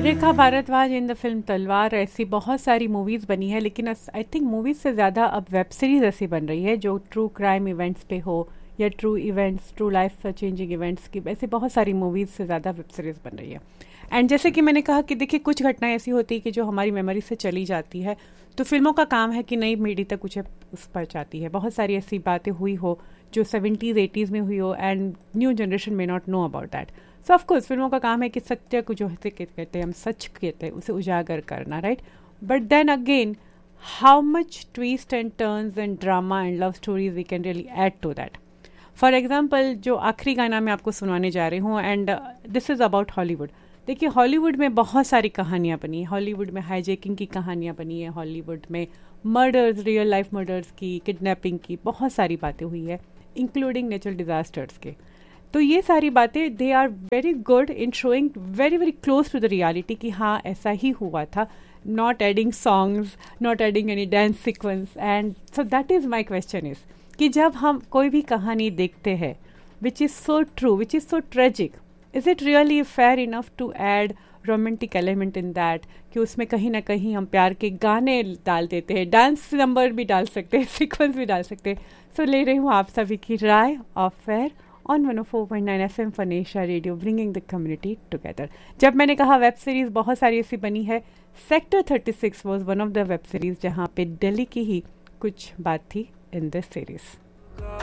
Rekha Bhardwaj in the film तलवार, ऐसी बहुत सारी मूवीज़ बनी है, लेकिन आई थिंक मूवीज़ से ज़्यादा अब वेब सीरीज़ ऐसी बन रही है जो ट्रू क्राइम इवेंट्स पे हो या true events, true life changing events की, ऐसी बहुत सारी मूवीज़ से ज़्यादा वेब सीरीज़ बन रही है। एंड जैसे कि मैंने कहा कि देखिए कुछ घटनाएं ऐसी होती है कि जो हमारी मेमोरी से चली जाती है, तो फिल्मों का काम है कि नई पीढ़ी तक कुछ उस पर जाती है। बहुत सारी ऐसी बातें हुई हो जो 70s 80s में हुई हो and new generation may not know about that. So of course फिल्मों का काम है कि सत्य को जो कहते हैं, हम सच कहते हैं, उसे उजागर करना, right. But then again how much twist and turns and drama and love stories we can really add to that. For example जो आखिरी गाना मैं आपको सुनाने जा रही हूँ, and this is about Hollywood. देखिए हॉलीवुड में बहुत सारी कहानियाँ बनी है, हॉलीवुड में हाईजैकिंग की कहानियाँ बनी है, हॉलीवुड में मर्डर्स, रियल लाइफ मर्डर्स की, किडनैपिंग की बहुत सारी बातें हुई है, इंक्लूडिंग नेचुरल डिजास्टर्स के। तो ये सारी बातें they are very good in showing very very close to the reality कि हाँ ऐसा ही हुआ था, not adding songs, not adding any dance sequence. And so that is my question is कि जब हम कोई भी कहानी देखते हैं which is so true, which is so tragic, is it really fair enough to add romantic element in that, कि उसमें कहीं ना कहीं हम प्यार के गाने डाल देते हैं, डांस नंबर भी डाल सकते हैं, सीक्वेंस भी डाल सकते हैं। सो ले रही हूँ आप सभी की राय of fair on 104.9 FM फनेशा radio, bringing the community together. जब मैंने कहा वेब सीरीज़ बहुत सारी ऐसी बनी है, sector 36 was one of the web series जहाँ पे दिल्ली की ही कुछ बात थी इन दिस सीरीज़।